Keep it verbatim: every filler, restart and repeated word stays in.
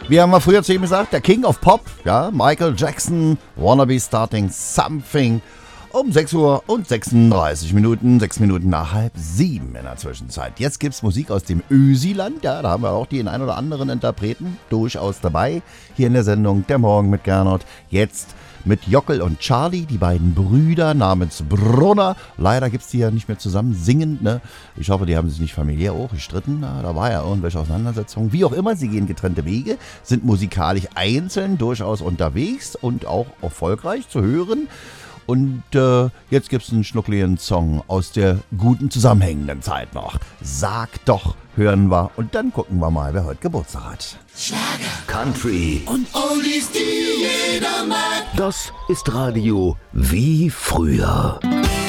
Wie haben wir früher zu ihm gesagt, der King of Pop, ja, Michael Jackson, Wanna Be Starting Something, um sechs Uhr und sechsunddreißig Minuten, sechs Minuten nach halb sieben in der Zwischenzeit. Jetzt gibt's Musik aus dem Ösiland, ja, da haben wir auch den ein oder anderen Interpreten durchaus dabei, hier in der Sendung Der Morgen mit Gernot. Jetzt mit Jockel und Charlie, die beiden Brüder namens Brunner. Leider gibt's die ja nicht mehr zusammen singend, ne? Ich hoffe, die haben sich nicht familiär auch gestritten. Na, da war ja irgendwelche Auseinandersetzungen. Wie auch immer, sie gehen getrennte Wege, sind musikalisch einzeln durchaus unterwegs und auch erfolgreich zu hören. Und äh, jetzt gibt's einen schnuckligen Song aus der guten zusammenhängenden Zeit noch. Sag doch, hören wir und dann gucken wir mal, wer heute Geburtstag hat. Schlager, Country und Oldies, die jeder mag. Das ist Radio wie früher.